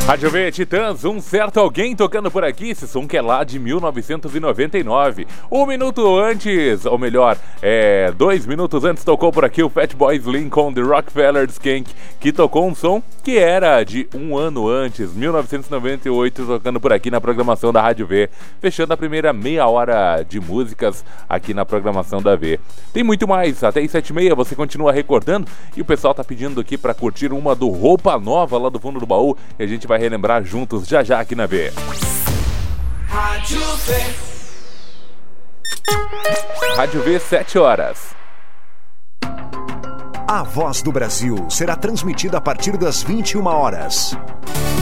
Rádio V Titãs, um certo alguém tocando por aqui, esse som que é lá de 1999. Um minuto antes, ou melhor, 2 minutos antes tocou por aqui o Fatboy Slim com The Rockefeller Skank, que tocou um som que era de um ano antes, 1998, tocando por aqui na programação da Rádio V, fechando a primeira meia hora de músicas aqui na programação da V. Tem muito mais, até às 7h30 você continua recordando, e o pessoal tá pedindo aqui pra curtir uma do Roupa Nova lá do fundo do baú, e a gente vai relembrar juntos já já aqui na V. Rádio V. Rádio V, 7 horas. A Voz do Brasil será transmitida a partir das 21 horas.